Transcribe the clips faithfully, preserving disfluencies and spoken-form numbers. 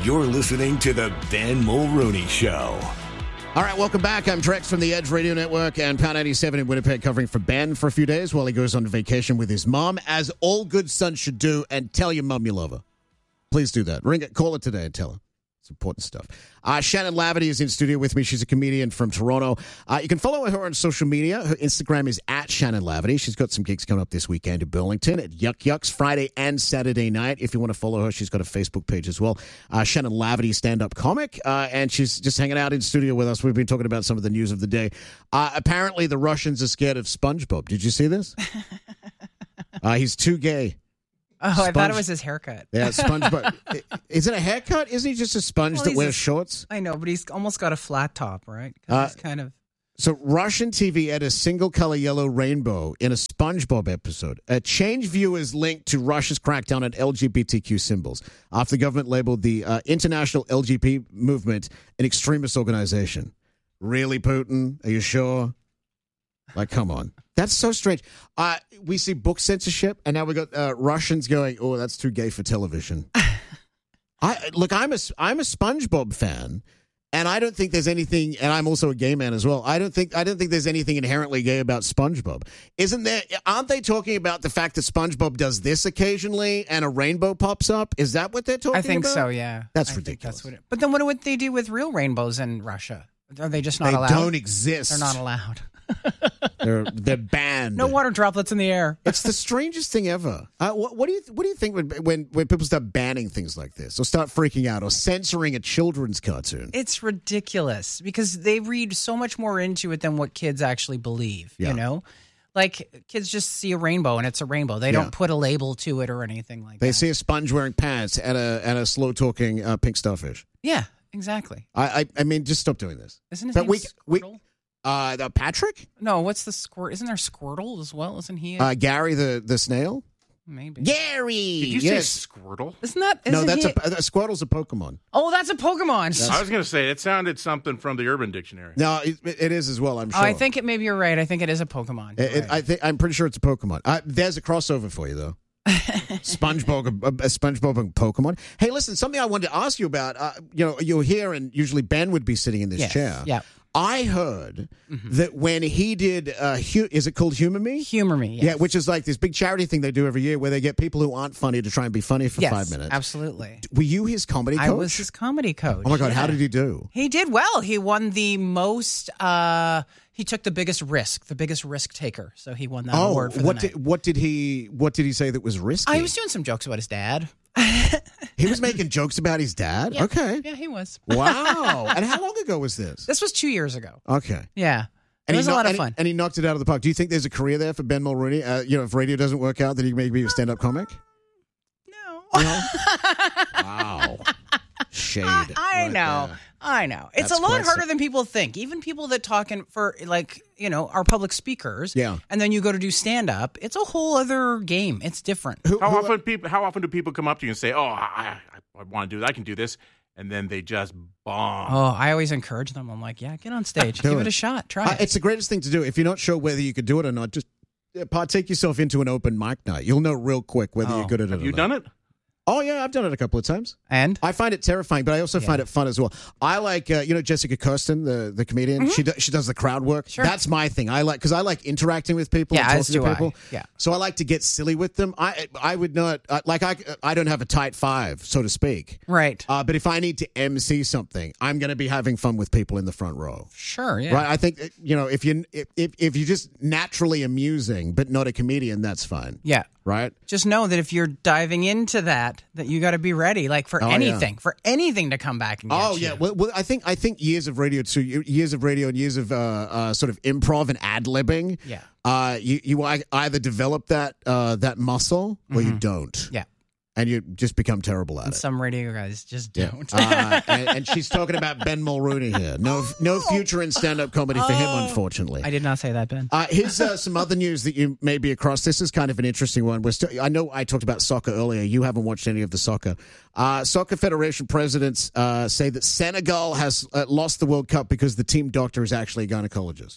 You're listening to the Ben Mulrooney Show. All right, welcome back. I'm Drex from the Edge Radio Network and Pound eighty-seven in Winnipeg, covering for Ben for a few days while he goes on vacation with his mom, as all good sons should do, and tell your mom you love her. Please do that. Ring it, call it today and tell her. It's important stuff. Uh, Shannon Laverty is in studio with me. She's a comedian from Toronto. Uh, you can follow her on social media. Her Instagram is at Shannon Laverty. She's got some gigs coming up this weekend in Burlington at Yuck Yucks Friday and Saturday night. If you want to follow her, she's got a Facebook page as well. Uh, Shannon Laverty, stand-up comic, uh, and she's just hanging out in studio with us. We've been talking about some of the news of the day. Uh, apparently, the Russians are scared of SpongeBob. Did you see this? uh, he's too gay. Oh, Sponge- I thought it was his haircut. Yeah, SpongeBob. Is it a haircut? Isn't he just a sponge Well, that he's wears a- shorts? I know, but he's almost got a flat top, right? 'Cause Uh, he's kind of. So Russian T V had a single-color yellow rainbow in a SpongeBob episode. A change viewers linked to Russia's crackdown on L G B T Q symbols after the government labeled the uh, International L G B T movement an extremist organization. Really, Putin? Are you sure? Like, come on. That's so strange. Uh, we see book censorship, and now we got uh, Russians going, oh, that's too gay for television. I Look, I'm a, I'm a SpongeBob fan, and I don't think there's anything, and I'm also a gay man as well. I don't think I don't think there's anything inherently gay about SpongeBob. Isn't there? Aren't they talking about the fact that SpongeBob does this occasionally, and a rainbow pops up? Is that what they're talking about? I think so, yeah. That's I think ridiculous. That's what it, but then what would they do with real rainbows in Russia? Are they just not They allowed? don't exist. They're not allowed. They're they're banned. No water droplets in the air. It's the strangest thing ever. Uh, what, what do you what do you think when, when when people start banning things like this, or start freaking out, or censoring a children's cartoon? It's ridiculous because they read so much more into it than what kids actually believe. Yeah. You know, like kids just see a rainbow and it's a rainbow. They Yeah. don't put a label to it or anything like They that. see a sponge wearing pants and a and a slow talking uh, pink starfish. Yeah, exactly. I, I I mean, just stop doing this. Isn't his But name we- we- Squirtle? Uh, the Patrick, No, what's the squirt? Isn't there Squirtle as well? Isn't he? uh, Gary the the snail, Maybe. Gary. Did you yes. say Squirtle? Isn't that? Isn't No, that's he, a, a Squirtle's a Pokemon. Oh, that's a Pokemon. I was going to say, it sounded something from the Urban Dictionary. No, it, it is as well. I'm Oh, sure. I think it. Maybe you're right. I think it is a Pokemon. It, it- Right. I think I'm pretty sure it's a Pokemon. Uh, there's a crossover for you though. SpongeBob, a, a SpongeBob and Pokemon. Hey, listen, something I wanted to ask you about. Uh, you know, you're here, and usually Ben would be sitting in this Yes, chair. yeah. I heard that when he did, uh, hu- is it called Humor Me? Humor me. Yes. Yeah, which is like this big charity thing they do every year where they get people who aren't funny to try and be funny for yes, five minutes. Absolutely. Were you his comedy coach? I was his comedy coach. Oh my God, yeah. how did he do? He did well. He won the most. Uh, he took the biggest risk, the biggest risk taker. So he won that Oh, award for what the night. did what did he what did he say that was risky? I was doing some jokes about his dad. He was making jokes about his dad. Yeah. Okay. Yeah, he was. Wow. And how long ago was this? This was two years ago. Okay. Yeah. And it was he a kno- lot of and he- fun. And he knocked it out of the park. Do you think there's a career there for Ben Mulrooney? Uh, you know, if radio doesn't work out, that he may be a stand-up comic? no. No. Wow. Shade. I, I right know. there. I know. It's That's a lot quite harder some- than people think. Even people that talk in for like, you know, are public speakers. Yeah. And then you go to do stand up. It's a whole other game. It's different. Who- How who- often people? How often do people come up to you and say, "Oh, I, I, I want to do that. I can do this," and then they just bomb? Oh, I always encourage them. I'm like, yeah, get on stage. Do Give it. it a shot. Try Uh, it. it's the greatest thing to do. If you're not sure whether you could do it or not, just uh, partake yourself into an open mic night. You'll know real quick whether Oh. you're good at it. Have or you not. done it? Oh yeah, I've done it a couple of times. And I find it terrifying, but I also Yeah. find it fun as well. I like, uh, you know, Jessica Kirsten, the, the comedian. She do, she does the crowd work. Sure. That's my thing. I like because I like interacting with people. Yeah, and as talking do to I. people. Yeah. So I like to get silly with them. I I would not uh, like I I don't have a tight five, so to speak. right. Uh, but if I need to M C something, I'm going to be having fun with people in the front row. Sure. Yeah. Right? I think uh, you know if you if, if if you're just naturally amusing but not a comedian, that's fine. Yeah. Right? Just know that if you're diving into that, that you got to be ready, like for Oh, yeah. anything, for anything to come back and get Oh you. yeah, well, well, I think I think years of radio too, years of radio and years of uh, uh, sort of improv and ad libbing. Yeah. uh, you you ei- either develop that uh, that muscle or you don't. Yeah. and you just become terrible at And it. some radio guys just don't. uh, and, and she's talking about Ben Mulrooney here. No, no future in stand-up comedy for him, unfortunately. I did not say that, Ben. Uh, here's uh, some other news that you may be across. This is kind of an interesting one. We're still, I know I talked about soccer earlier. You haven't watched any of the soccer. Uh, Soccer Federation presidents uh, say that Senegal has uh, lost the World Cup because the team doctor is actually a gynecologist.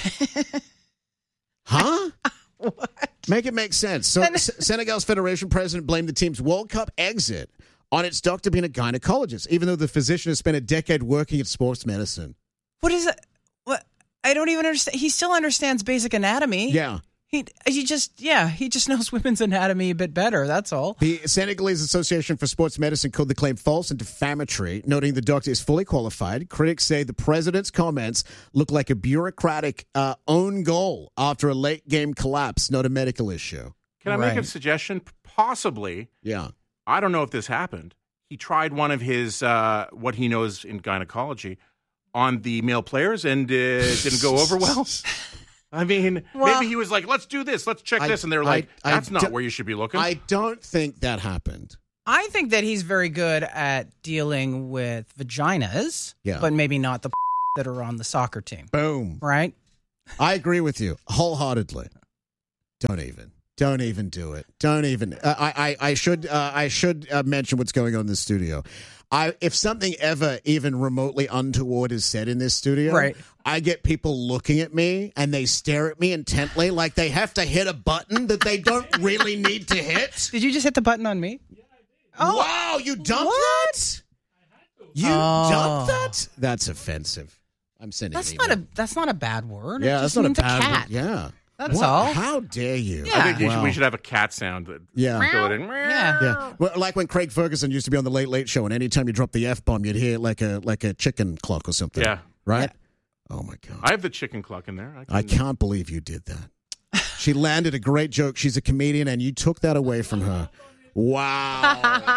Huh? What? Make it make sense. So, S- Senegal's federation president blamed the team's World Cup exit on its doctor being a gynecologist, even though the physician has spent a decade working in sports medicine. What is it? What? I don't even understand. He still understands basic anatomy. Yeah. He, he just, yeah, he just knows women's anatomy a bit better. That's all. The Senegalese Association for Sports Medicine called the claim false and defamatory, noting the doctor is fully qualified. Critics say the president's comments look like a bureaucratic uh, own goal after a late game collapse, not a medical issue. Can I Right. make a suggestion? Possibly. Yeah. I don't know if this happened. He tried one of his, uh, what he knows in gynecology, on the male players and uh, didn't go over well. I mean, Well- maybe he was like, let's do this, let's check I- this. And they're I- like, I that's not do- where you should be looking. I don't think that happened. I think that he's very good at dealing with vaginas, Yeah. but maybe not the that are on the soccer team, Boom. right? I agree with you wholeheartedly. Don't even. Don't even do it. Don't even. Uh, I, I, I should. Uh, I should uh, mention what's going on in the studio. I, if something ever even remotely untoward is said in this studio, Right. I get people looking at me and they stare at me intently, like they have to hit a button that they don't really need to hit. Did you just hit the button on me? Oh, Wow, you dumped What? that? You Oh. dumped that? That's offensive. I'm sending. that's an not email. a that's not a bad word. Yeah, it that's just not a means bad. cat. word. Yeah, That's What? all. How dare you? Yeah. I think you should, Wow. we should have a cat sound. That Yeah. fill it in. Yeah. Yeah, well, like when Craig Ferguson used to be on the Late Late Show, and anytime you drop the F bomb, you'd hear like a like a chicken clock or something. Yeah. right. Oh my god, I have the chicken cluck in there. I can't believe you did that. She landed a great joke. She's a comedian, and you took that away from her. Wow.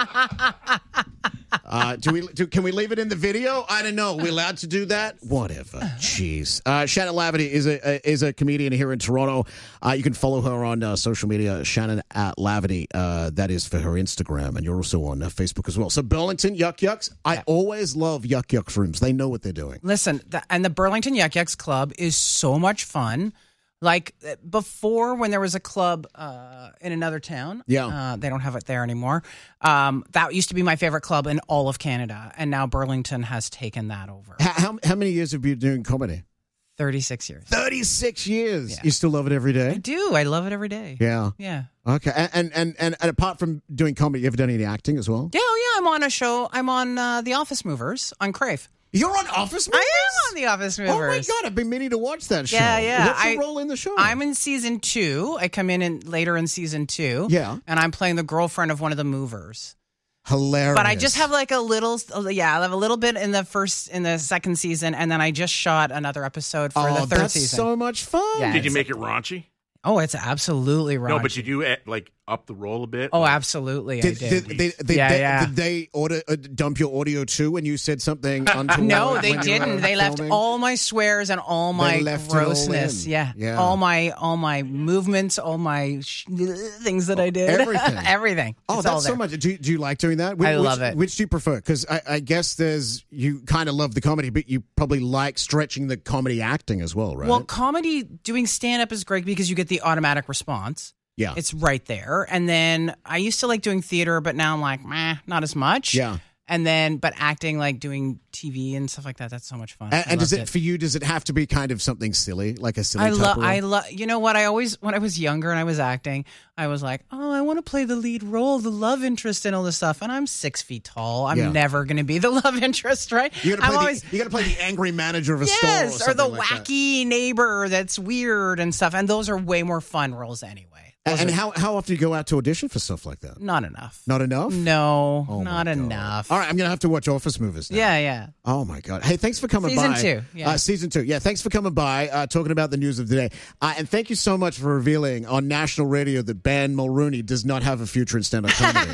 uh, do we? Do, can we leave it in the video? I don't know. Are we allowed to do that? Whatever. Jeez. Uh, Shannon Laverty is a, a is a comedian here in Toronto. Uh, you can follow her on uh, social media. Shannon at Laverty. Uh, that is for her Instagram, and you're also on uh, Facebook as well. So Burlington Yuck Yucks. I always love Yuck Yucks rooms. They know what they're doing. Listen, the, and the Burlington Yuck Yucks Club is so much fun. Like uh, before, when there was a club uh, in another town, Yeah. uh, they don't have it there anymore. Um, that used to be my favorite club in all of Canada, and now Burlington has taken that over. How, how, how many years have you been doing comedy? Thirty-six years. thirty-six years. Yeah. You still love it every I day? do. I love it every day. Yeah. Yeah. Okay. And, and and and and apart from doing comedy, you ever done any acting as well? Yeah, oh yeah. I'm on a show. I'm on uh, The Office Movers on Crave. You're on Office Movers? I am on The Office Movers. Oh my god, I've been meaning to watch that show. Yeah, yeah. What's your I- role in the show? I'm in season two. I come in, in later in season two. Yeah. And I'm playing the girlfriend of one of the movers. Hilarious. But I just have like a little, yeah, I have a little bit in the first, in the second season, and then I just shot another episode for oh, the third that's season. so much fun. Yeah. Did you it's- make it raunchy? Oh, it's absolutely wrong. No, but you do eh, like up the roll a bit. Oh, absolutely, Did, I did. did, they, they, Yeah, they, yeah. did they order, uh, dump your audio too when you said something untoward? No, they when you were didn't. They left filming? all my swears and all my left it all grossness. in. Yeah. Yeah. all my all my movements, all my sh- things that I did, Everything. everything. Oh, It's all that's so there. much. Do you, do you like doing that? Which, I love which, it. Which do you prefer? Because I, I guess there's you kind of love the comedy, but you probably like stretching the comedy acting as well, right? Well, comedy doing stand up is great because you get the automatic response. yeah, It's right there. And then I used to like doing theater, but now I'm like, meh, not as much. yeah. And then, but acting, like doing T V and stuff like that, that's so much fun. And, I and does loved it, for you? Does it have to be kind of something silly, like a silly? I type love, of role? I love, you know what? I always, when I was younger and I was acting, I was like, oh, I want to play the lead role, the love interest and all this stuff. And I'm six feet tall. I'm Yeah. never going to be the love interest, right? You gotta I'm play always, the, you gotta play the angry manager of a store, or, yes, or, something the like that. wacky neighbor that's weird and stuff. And those are way more fun roles anyway. And, Those and are how how often do you go out to audition for stuff like that? not enough. Not enough. No, Oh my not God. enough. All right, I'm gonna have to watch Office Movies now. Yeah, yeah. Oh my God! Hey, thanks for coming Season by. two, yeah. Uh, season two. Yeah, thanks for coming by, uh, talking about the news of the day, uh, and thank you so much for revealing on national radio that Ben Mulrooney does not have a future in stand-up comedy.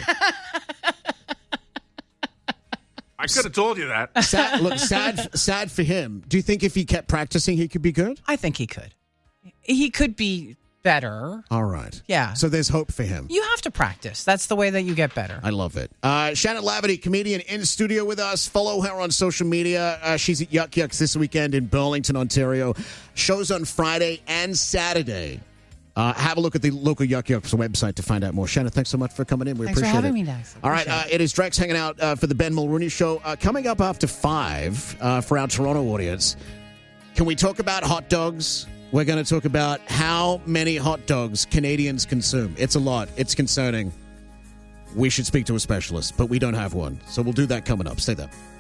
I could have told you that. sad, look, sad, sad for him. Do you think if he kept practicing, he could be good? I think he could. He could be better. All right. Yeah. So there's hope for him. You have to practice. That's the way that you get better. I love it. Uh, Shannon Laverty, comedian in studio with us. Follow her on social media. Uh, she's at Yuck Yucks this weekend in Burlington, Ontario. Shows on Friday and Saturday. Uh, have a look at the local Yuck Yucks website to find out more. Shannon, thanks so much for coming in. We Thanks for appreciate having it. me, Dax. All right, uh, it is Drex hanging out uh, for the Ben Mulrooney Show. Uh, coming up after five uh, for our Toronto audience. Can we talk about hot dogs? We're going to talk about how many hot dogs Canadians consume. It's a lot. It's concerning. we should speak to a specialist, but we don't have one. So we'll do that coming up. Stay there.